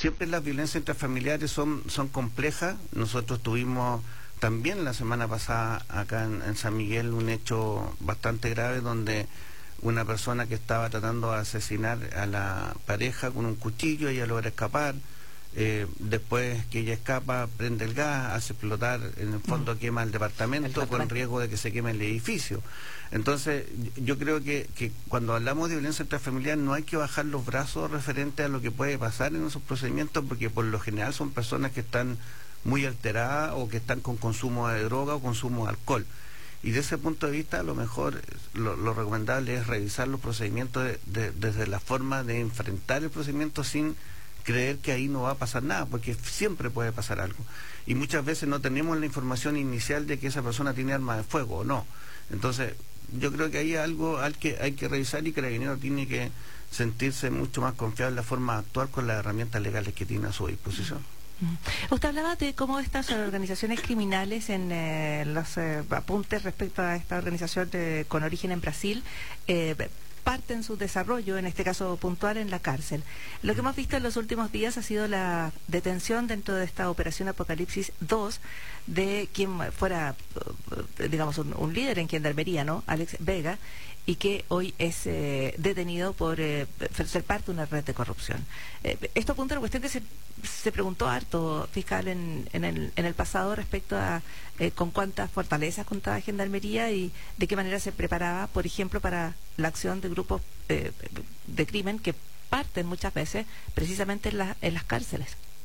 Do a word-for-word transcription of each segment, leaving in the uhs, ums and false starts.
siempre las violencias intrafamiliares son, son complejas. Nosotros tuvimos también la semana pasada acá en, en San Miguel un hecho bastante grave donde una persona que estaba tratando de asesinar a la pareja con un cuchillo, ella logra escapar. Eh, después que ella escapa, prende el gas, hace explotar, en el fondo quema el departamento, el departamento, con riesgo de que se queme el edificio. Entonces, yo creo que, que cuando hablamos de violencia intrafamiliar no hay que bajar los brazos referente a lo que puede pasar en esos procedimientos, porque por lo general son personas que están muy alteradas o que están con consumo de droga o consumo de alcohol. Y de ese punto de vista, a lo mejor lo, lo recomendable es revisar los procedimientos de, de, desde la forma de enfrentar el procedimiento sin creer que ahí no va a pasar nada, porque siempre puede pasar algo. Y muchas veces no tenemos la información inicial de que esa persona tiene arma de fuego o no. Entonces, yo creo que hay algo al que hay que revisar y que el carabinero tiene que sentirse mucho más confiado en la forma de actuar con las herramientas legales que tiene a su disposición. Usted hablaba de cómo estas organizaciones criminales, en eh, los eh, apuntes respecto a esta organización de, con origen en Brasil, eh, parten su desarrollo, en este caso puntual, en la cárcel. Lo que hemos visto en los últimos días ha sido la detención dentro de esta operación Apocalipsis dos de quien fuera, digamos, un, un líder en Gendarmería, ¿no? Alex Vega, y que hoy es eh, detenido por eh, ser parte de una red de corrupción. Eh, esto apunta a una cuestión que se, se preguntó harto, fiscal, en, en, el, en el pasado respecto a eh, con cuántas fortalezas contaba Gendarmería y de qué manera se preparaba, por ejemplo, para la acción de grupos eh, de crimen que parten muchas veces precisamente en, la, en las cárceles.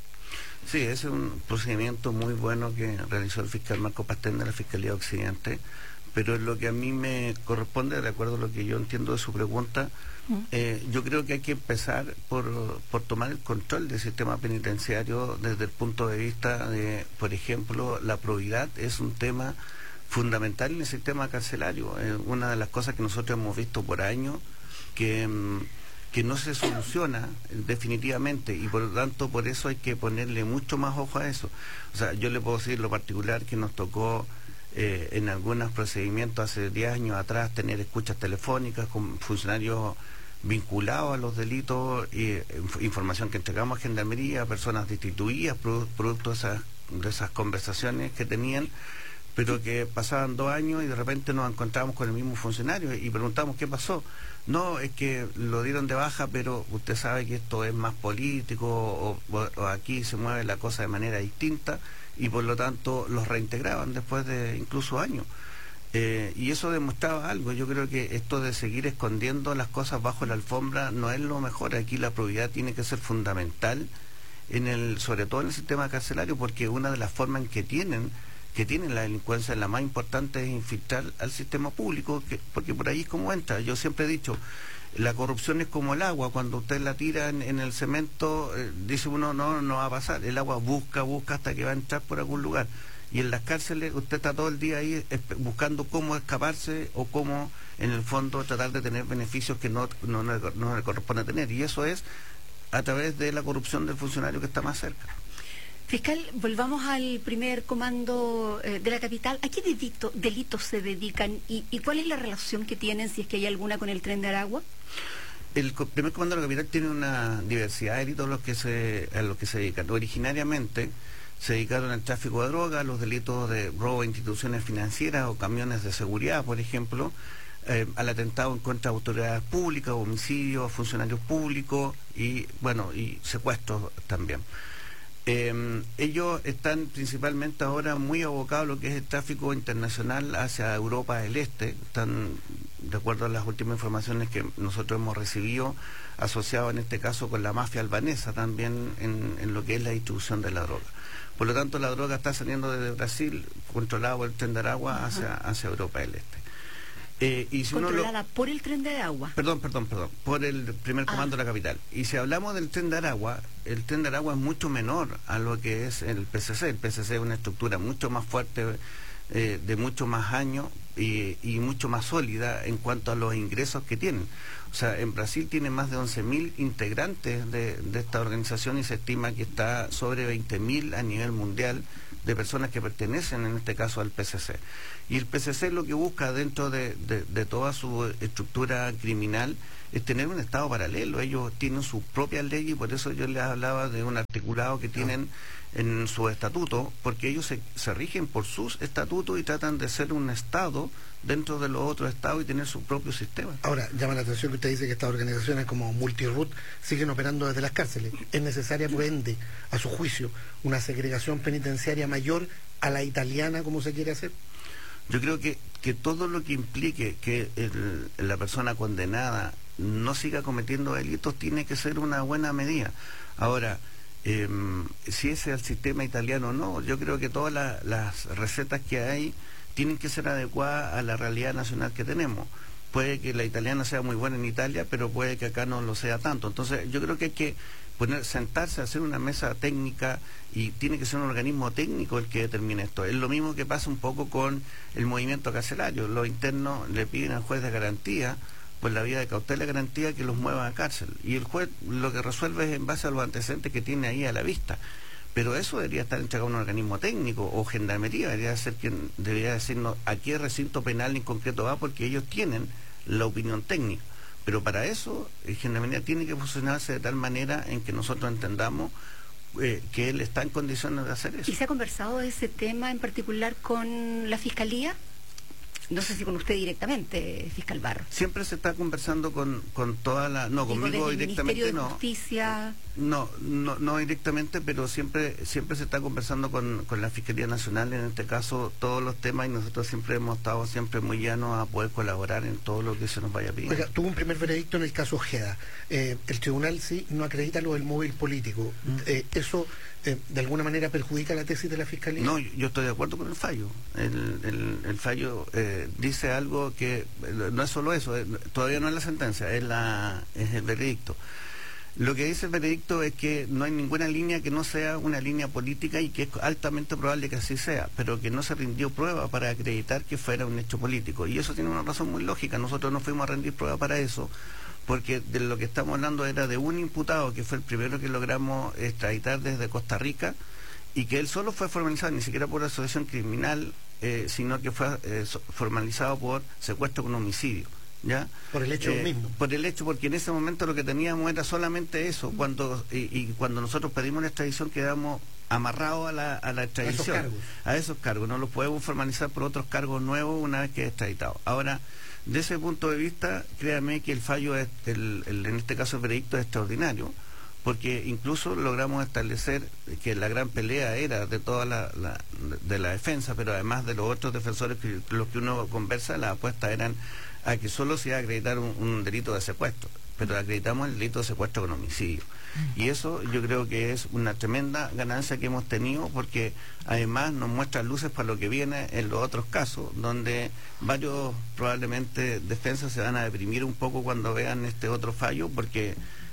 Sí, ese es un procedimiento muy bueno que realizó el fiscal Marco Pastén de la Fiscalía Occidente. Pero en lo que a mí me corresponde, de acuerdo a lo que yo entiendo de su pregunta, mm. eh, yo creo que hay que empezar por, por tomar el control del sistema penitenciario desde el punto de vista de, por ejemplo, la probidad es un tema fundamental en el sistema carcelario. Es una de las cosas que nosotros hemos visto por años, que, que no se soluciona definitivamente, y por lo tanto por eso hay que ponerle mucho más ojo a eso. O sea, yo le puedo decir lo particular que nos tocó Eh, en algunos procedimientos hace diez años atrás tener escuchas telefónicas con funcionarios vinculados a los delitos, y eh, información que entregamos a Gendarmería, personas destituidas produ producto de esas, de esas conversaciones que tenían, pero que pasaban dos años y de repente nos encontrábamos con el mismo funcionario y preguntamos qué pasó. No, es que lo dieron de baja, pero usted sabe que esto es más político o, o, o aquí se mueve la cosa de manera distinta, y por lo tanto los reintegraban después de incluso años. Eh, y eso demostraba algo. Yo creo que esto de seguir escondiendo las cosas bajo la alfombra no es lo mejor. Aquí la probidad tiene que ser fundamental, en el, sobre todo en el sistema carcelario, porque una de las formas en que tienen que tienen la delincuencia, la más importante, es infiltrar al sistema público, que, porque por ahí es como entra. Yo siempre he dicho, la corrupción es como el agua, cuando usted la tira en, en el cemento, eh, dice uno, no, no va a pasar. El agua busca, busca hasta que va a entrar por algún lugar. Y en las cárceles usted está todo el día ahí buscando cómo escaparse o cómo, en el fondo, tratar de tener beneficios que no, no, no, no le corresponde tener. Y eso es a través de la corrupción del funcionario que está más cerca. Fiscal, volvamos al primer comando eh, de la capital. ¿A qué delito, delitos se dedican y, y cuál es la relación que tienen, si es que hay alguna, con el Tren de Aragua? El primer comando de la capital tiene una diversidad de delitos a los que se, a los que se dedican. Originariamente se dedicaron al tráfico de drogas, los delitos de robo a instituciones financieras o camiones de seguridad, por ejemplo, eh, al atentado en contra de autoridades públicas, homicidios a funcionarios públicos y, bueno, y secuestros también. Eh, ellos están principalmente ahora muy abocados a lo que es el tráfico internacional hacia Europa del Este. Están, de acuerdo a las últimas informaciones que nosotros hemos recibido, asociados en este caso con la mafia albanesa también en, en lo que es la distribución de la droga. Por lo tanto, la droga está saliendo desde Brasil, controlada por el Tren de Aragua, hacia, hacia Europa del Este. Eh, y si Controlada uno lo... por el Tren de Aragua. Perdón, perdón, perdón, por el primer comando ah. de la capital. Y si hablamos del Tren de Aragua, el Tren de Aragua es mucho menor a lo que es el P C C. El P C C es una estructura mucho más fuerte, eh, de mucho más años y, y mucho más sólida en cuanto a los ingresos que tienen. O sea, en Brasil tiene más de once mil integrantes de, de esta organización y se estima que está sobre veinte mil a nivel mundial de personas que pertenecen en este caso al P C C. Y el P C C lo que busca dentro de, de, de toda su estructura criminal es tener un Estado paralelo. Ellos tienen sus propias leyes y por eso yo les hablaba de un articulado que tienen en su estatuto, porque ellos se, se rigen por sus estatutos y tratan de ser un Estado dentro de los otros estados y tener su propio sistema. Ahora, llama la atención que usted dice que estas organizaciones como Multirut siguen operando desde las cárceles. ¿Es necesaria, por ende, a su juicio, una segregación penitenciaria mayor a la italiana como se quiere hacer? Yo creo que, que todo lo que implique que el, la persona condenada no siga cometiendo delitos tiene que ser una buena medida. Ahora, eh, si ese es el sistema italiano o no, yo creo que todas la, las recetas que hay tienen que ser adecuadas a la realidad nacional que tenemos. Puede que la italiana sea muy buena en Italia, pero puede que acá no lo sea tanto. Entonces, yo creo que hay que poner, sentarse a hacer una mesa técnica y tiene que ser un organismo técnico el que determine esto. Es lo mismo que pasa un poco con el movimiento carcelario. Los internos le piden al juez de garantía, pues la vía de cautela de garantía, que los mueva a cárcel. Y el juez lo que resuelve es en base a los antecedentes que tiene ahí a la vista. Pero eso debería estar entregado a un organismo técnico, o Gendarmería debería ser quien debería decirnos a qué recinto penal en concreto va, porque ellos tienen la opinión técnica. Pero para eso, el Gendarmería tiene que funcionarse de tal manera en que nosotros entendamos eh, que él está en condiciones de hacer eso. ¿Y se ha conversado de ese tema en particular con la Fiscalía? No sé si con usted directamente, fiscal Barro. Siempre se está conversando con, con toda la... No, Digo, conmigo desde directamente el Ministerio de no. Justicia. No, no, no directamente, pero siempre siempre se está conversando con, con la Fiscalía Nacional, en este caso, todos los temas, y nosotros siempre hemos estado siempre muy llanos a poder colaborar en todo lo que se nos vaya a pedir. Oiga, tuvo un primer veredicto en el caso Ojeda. Eh, el tribunal sí no acredita lo del móvil político. Mm. Eh, ¿Eso eh, de alguna manera perjudica la tesis de la Fiscalía? No, yo, yo estoy de acuerdo con el fallo. El, el, el fallo eh, dice algo que no es solo eso, eh, todavía no es la sentencia, es, la, es el veredicto. Lo que dice el veredicto es que no hay ninguna línea que no sea una línea política y que es altamente probable que así sea, pero que no se rindió prueba para acreditar que fuera un hecho político. Y eso tiene una razón muy lógica. Nosotros no fuimos a rendir prueba para eso, porque de lo que estamos hablando era de un imputado que fue el primero que logramos extraditar desde Costa Rica, y que él solo fue formalizado, ni siquiera por asociación criminal, eh, sino que fue eh, formalizado por secuestro con homicidio. ¿Ya? Por el hecho eh, mismo. Por el hecho, porque en ese momento lo que teníamos era solamente eso. Cuando y, y cuando nosotros pedimos una extradición quedamos amarrados a la, a la extradición. A esos cargos. A esos cargos. No los podemos formalizar por otros cargos nuevos una vez que es extraditado. Ahora, de ese punto de vista, créanme que el fallo, es, el, el, en este caso el veredicto, es extraordinario, porque incluso logramos establecer que la gran pelea era de toda la, la de la defensa, pero además de los otros defensores que los que uno conversa, las apuestas eran a que solo se iba a acreditar un, un delito de secuestro, pero acreditamos el delito de secuestro con homicidio. Y eso yo creo que es una tremenda ganancia que hemos tenido, porque además nos muestra luces para lo que viene en los otros casos, donde varios probablemente defensas se van a deprimir un poco cuando vean este otro fallo, porque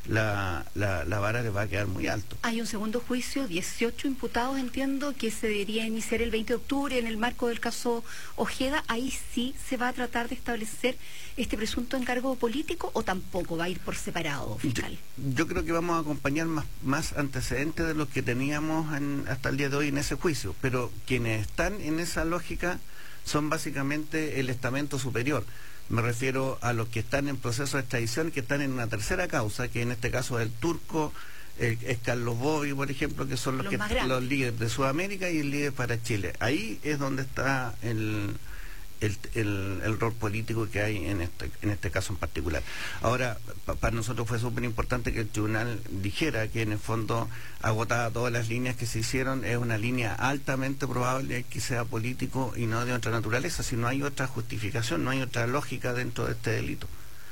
La, la, la vara les va a quedar muy alto. Hay un segundo juicio, dieciocho imputados, entiendo, que se debería iniciar el veinte de octubre en el marco del caso Ojeda. ¿Ahí sí se va a tratar de establecer este presunto encargo político o tampoco va a ir por separado, fiscal? Yo, yo creo que vamos a acompañar más, más antecedentes de los que teníamos en, hasta el día de hoy en ese juicio, pero quienes están en esa lógica son básicamente el estamento superior. Me refiero a los que están en proceso de extradición, que están en una tercera causa, que en este caso es el turco, eh, es Carlos Bobby, por ejemplo, que son los, los, que, los líderes de Sudamérica y el líder para Chile. Ahí es donde está el, el, el, el rol político que hay en este, en este caso en particular. Ahora, pa, para nosotros fue súper importante que el tribunal dijera que en el fondo, agotada todas las líneas que se hicieron, es una línea altamente probable que sea político y no de otra naturaleza, si no hay otra justificación, no hay otra lógica dentro de este delito.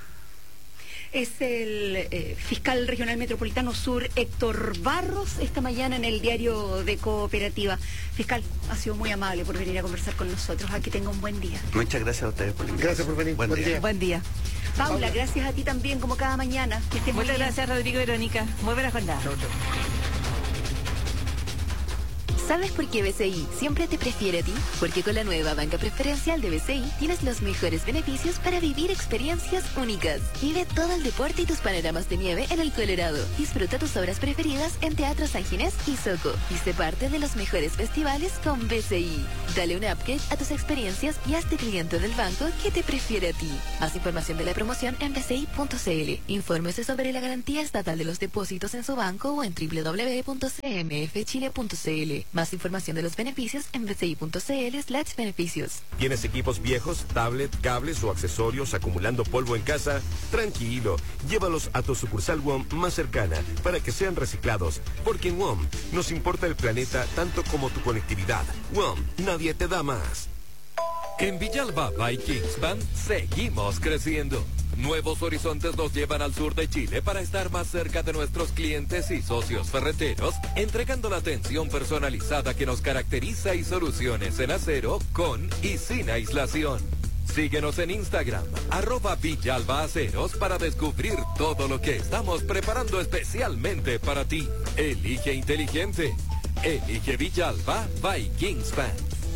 Es el eh, fiscal regional metropolitano sur, Héctor Barros, esta mañana en el diario de Cooperativa. Fiscal, ha sido muy amable por venir a conversar con nosotros. A que tenga un buen día. Muchas gracias a ustedes por la invitación. Gracias por venir. Buen, buen día. día. Buen día. Paula, Paula, gracias a ti también, como cada mañana. Que estés muy Muchas bien. gracias, Rodrigo y Verónica. Muy buena jornada. Chau, chau. ¿Sabes por qué B C I siempre te prefiere a ti? Porque con la nueva banca preferencial de B C I tienes los mejores beneficios para vivir experiencias únicas. Vive todo el deporte y tus panoramas de nieve en el Colorado. Disfruta tus obras preferidas en Teatro San Ginés y Soco. Y sé parte de los mejores festivales con B C I. Dale un upgrade a tus experiencias y hazte cliente del banco que te prefiere a ti. Más información de la promoción en b c i punto c l. Infórmese sobre la garantía estatal de los depósitos en su banco o en w w w punto c m f chile punto c l. Más información de los beneficios en b c i punto c l slash beneficios. ¿Tienes equipos viejos, tablet, cables o accesorios acumulando polvo en casa? Tranquilo, llévalos a tu sucursal W O M más cercana para que sean reciclados, porque en W O M nos importa el planeta tanto como tu conectividad. W O M, nadie te da más. En Villalba by Kingspan seguimos creciendo. Nuevos horizontes nos llevan al sur de Chile para estar más cerca de nuestros clientes y socios ferreteros, entregando la atención personalizada que nos caracteriza y soluciones en acero con y sin aislación. Síguenos en Instagram, arroba Villalba Aceros, para descubrir todo lo que estamos preparando especialmente para ti. Elige inteligente. Elige Villalba by Kingspan.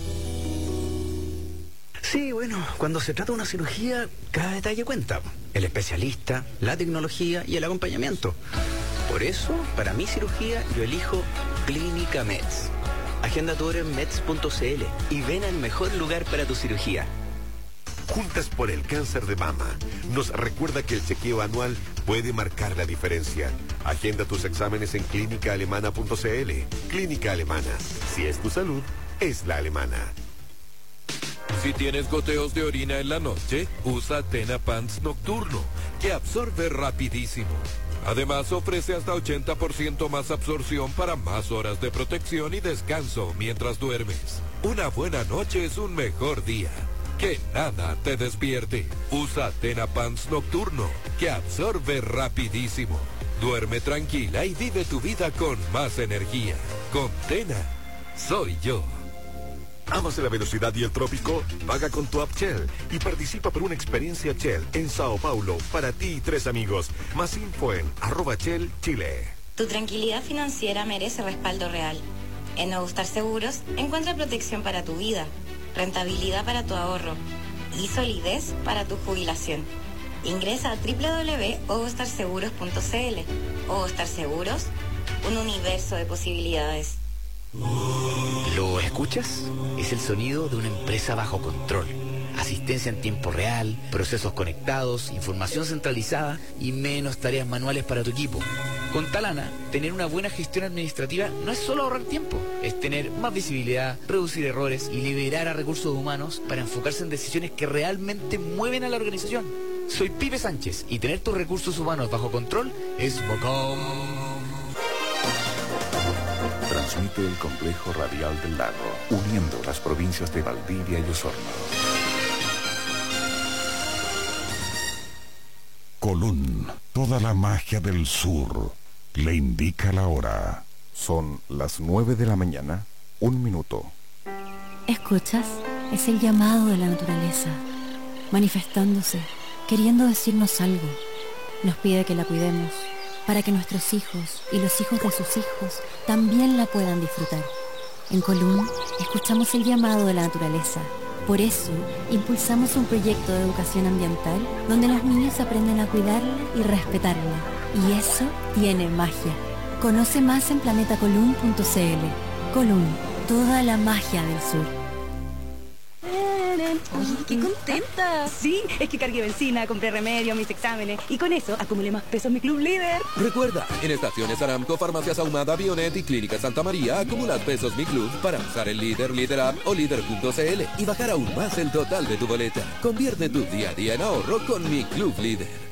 Sí, bueno, cuando se trata de una cirugía, cada detalle cuenta. El especialista, la tecnología y el acompañamiento. Por eso, para mi cirugía, yo elijo Clínica Meds. Agenda tu hora en meds punto c l y ven al mejor lugar para tu cirugía. Juntas por el cáncer de mama nos recuerda que el chequeo anual puede marcar la diferencia. Agenda tus exámenes en clínica alemana punto c l. Clínica Alemana. Si es tu salud, es la alemana. Si tienes goteos de orina en la noche, usa Tena Pants Nocturno, que absorbe rapidísimo. Además, ofrece hasta ochenta por ciento más absorción para más horas de protección y descanso mientras duermes. Una buena noche es un mejor día. Que nada te despierte. Usa Tena Pants Nocturno, que absorbe rapidísimo. Duerme tranquila y vive tu vida con más energía. Con Tena, soy yo. ¿Amas la velocidad y el trópico? Paga con tu app Shell y participa por una experiencia Shell en Sao Paulo para ti y tres amigos. Más info en arroba Shell Chile. Tu tranquilidad financiera merece respaldo real. En Nuevo Star Seguros encuentra protección para tu vida, rentabilidad para tu ahorro y solidez para tu jubilación. Ingresa a w w w punto ovostar seguros punto c l. Ovostar Seguros, un universo de posibilidades. ¿Lo escuchas? Es el sonido de una empresa bajo control. Asistencia en tiempo real, procesos conectados, información centralizada y menos tareas manuales para tu equipo. Con Talana, tener una buena gestión administrativa no es solo ahorrar tiempo, es tener más visibilidad, reducir errores y liberar a recursos humanos para enfocarse en decisiones que realmente mueven a la organización. Soy Pipe Sánchez y tener tus recursos humanos bajo control es bacán. Transmite el Complejo Radial del Lago, uniendo las provincias de Valdivia y Osorno. Colún, toda la magia del sur, le indica la hora. Son las nueve de la mañana, un minuto. ¿Escuchas? Es el llamado de la naturaleza, manifestándose, queriendo decirnos algo. Nos pide que la cuidemos, para que nuestros hijos y los hijos de sus hijos también la puedan disfrutar. En Colún, escuchamos el llamado de la naturaleza. Por eso, impulsamos un proyecto de educación ambiental donde los niños aprenden a cuidarla y respetarla. Y eso tiene magia. Conoce más en planeta colún punto c l. Colún, toda la magia del sur. Oye, qué contenta. Sí, es que cargué benzina, compré remedio, mis exámenes y con eso acumulé más pesos en mi club líder. Recuerda, en Estaciones Aramco, Farmacias Ahumada, Bionet y Clínica Santa María, acumulas pesos Mi Club para usar el Líder, Líder App o Líder punto c l y bajar aún más el total de tu boleta. Convierte tu día a día en ahorro con Mi Club Líder.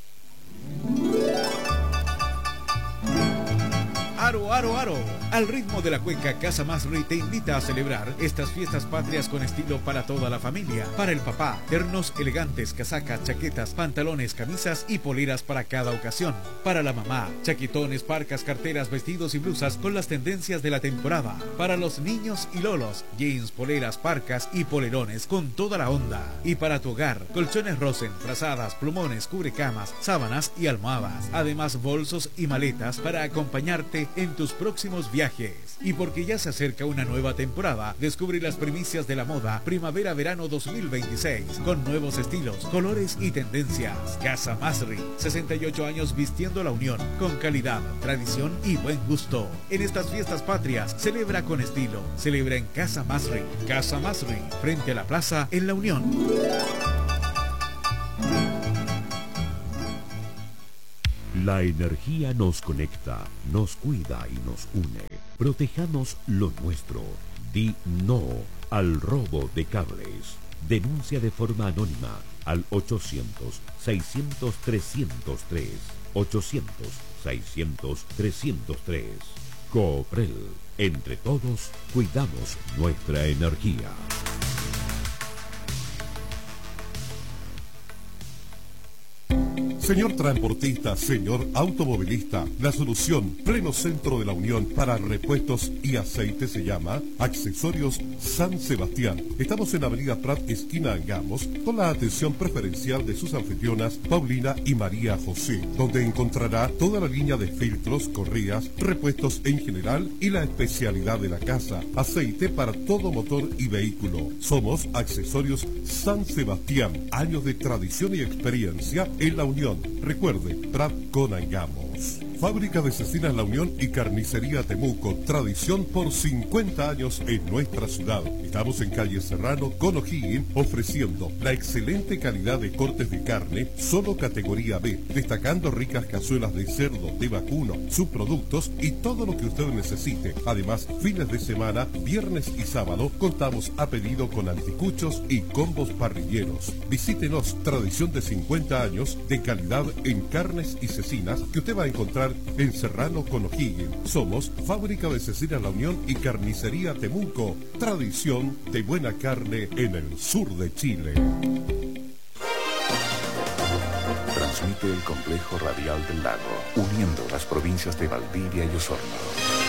Aro, aro, aro. Al ritmo de la cueca, Casa Masri te invita a celebrar estas fiestas patrias con estilo para toda la familia. Para el papá, ternos elegantes, casacas, chaquetas, pantalones, camisas y poleras para cada ocasión. Para la mamá, chaquetones, parcas, carteras, vestidos y blusas con las tendencias de la temporada. Para los niños y lolos, jeans, poleras, parcas y polerones con toda la onda. Y para tu hogar, colchones Rosen, frazadas, plumones, cubrecamas, sábanas y almohadas. Además, bolsos y maletas para acompañarte en tus próximos viajes. Y porque ya se acerca una nueva temporada, descubre las primicias de la moda Primavera-Verano dos mil veintiséis, con nuevos estilos, colores y tendencias. Casa Masri, sesenta y ocho años vistiendo la unión, con calidad, tradición y buen gusto. En estas fiestas patrias, celebra con estilo. Celebra en Casa Masri. Casa Masri, frente a la plaza en la Unión. La energía nos conecta, nos cuida y nos une. Protejamos lo nuestro. Di no al robo de cables. Denuncia de forma anónima al ochocientos, seiscientos, trescientos tres. ochocientos, seiscientos, trescientos tres. Cooprel. Entre todos, cuidamos nuestra energía. Señor transportista, señor automovilista, la solución pleno centro de la Unión para repuestos y aceite se llama Accesorios San Sebastián. Estamos en Avenida Prat, esquina Angamos, con la atención preferencial de sus anfitrionas Paulina y María José, donde encontrará toda la línea de filtros, correas, repuestos en general y la especialidad de la casa, aceite para todo motor y vehículo. Somos Accesorios San Sebastián, años de tradición y experiencia en la Unión. Recuerde, Prat con Angamos. Fábrica de Cecinas La Unión y Carnicería Temuco, tradición por cincuenta años en nuestra ciudad. Estamos en calle Serrano con O'Higgins, ofreciendo la excelente calidad de cortes de carne, solo categoría B, destacando ricas cazuelas de cerdo, de vacuno, subproductos y todo lo que usted necesite. Además, fines de semana, viernes y sábado, contamos a pedido con anticuchos y combos parrilleros. Visítenos, tradición de cincuenta años de calidad en carnes y cecinas que usted va a encontrar en Serrano con O'Higgins. Somos Fábrica de Cecinas La Unión y Carnicería Temuco, tradición de buena carne en el sur de Chile. Transmite el complejo radial del lago, uniendo las provincias de Valdivia y Osorno.